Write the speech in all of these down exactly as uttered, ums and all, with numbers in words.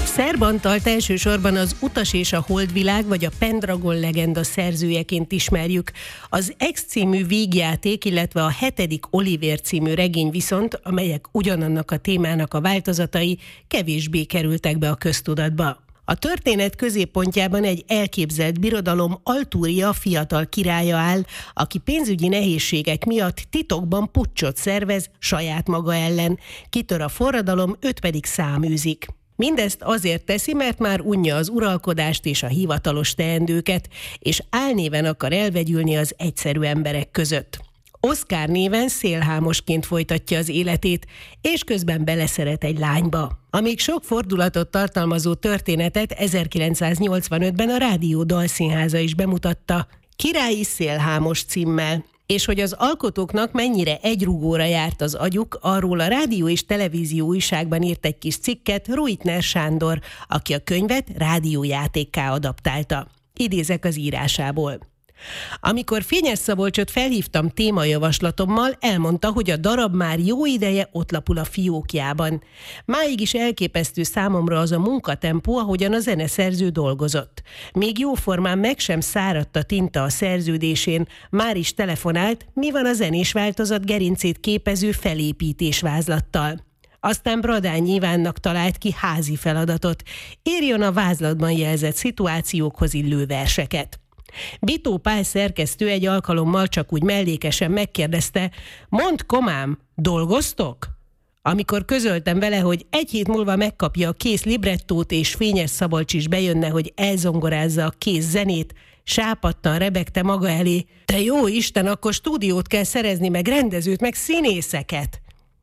Szerb Antalt elsősorban az Utas és a Holdvilág vagy a Pendragon legenda szerzőjeként ismerjük. Az X című vígjáték, illetve a hetedik Olivér című regény viszont, amelyek ugyanannak a témának a változatai, kevésbé kerültek be a köztudatba. A történet középpontjában egy elképzelt birodalom Altúria fiatal királya áll, aki pénzügyi nehézségek miatt titokban puccsot szervez saját maga ellen. Kitör a forradalom, őt pedig száműzik. Mindezt azért teszi, mert már unja az uralkodást és a hivatalos teendőket, és álnéven akar elvegyülni az egyszerű emberek között. Oszkár néven szélhámosként folytatja az életét, és közben beleszeret egy lányba. A még sok fordulatot tartalmazó történetet ezerkilencszáznyolcvanötben a Rádió Dalszínháza is bemutatta, Királyi Szélhámos címmel. És hogy az alkotóknak mennyire egy rugóra járt az agyuk, arról a Rádió és Televízió újságban írt egy kis cikket Ruitner Sándor, aki a könyvet rádiójátékká adaptálta. Idézek az írásából. Amikor Fényes Szabolcsot felhívtam témajavaslatommal, elmondta, hogy a darab már jó ideje ott lapul a fiókjában. Máig is elképesztő számomra az a munkatempó, ahogyan a zeneszerző dolgozott. Még jóformán meg sem száradt a tinta a szerződésén, már is telefonált, mi van a zenés változat gerincét képező felépítésvázlattal. Aztán Bradányi Ivánnak talált ki házi feladatot, írjon a vázlatban jelzett szituációkhoz illő verseket. Bitó Pál szerkesztő egy alkalommal csak úgy mellékesen megkérdezte, mondd komám, dolgoztok? Amikor közöltem vele, hogy egy hét múlva megkapja a kész librettót, és Fényes Szabolcs is bejönne, hogy elzongorázza a kész zenét, sápadtan rebegte maga elé, te jó Isten, akkor stúdiót kell szerezni, meg rendezőt, meg színészeket.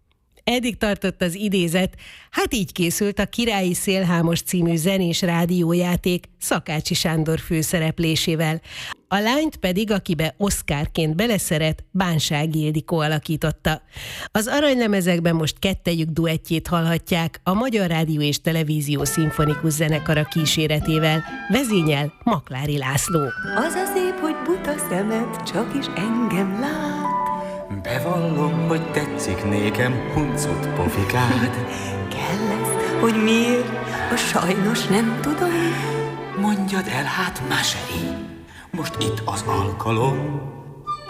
Eddig tartott az idézet, hát így készült a Királyi Szélhámos című zenés rádiójáték Szakácsi Sándor főszereplésével. A lányt pedig, akibe Oszkárként beleszeret, Bánsági Ildikó alakította. Az aranylemezekben most kettejük duettjét hallhatják a Magyar Rádió és Televízió Szimfonikus Zenekara kíséretével, vezényel Maklári László. Az a szép, hogy buta szemed csak is engem lát. Bevallom, hogy tetszik nékem huncut pofikád. Kell ez, hogy miért? A sajnos nem tudom. Mondjad el, hát mesélj. Most itt az alkalom.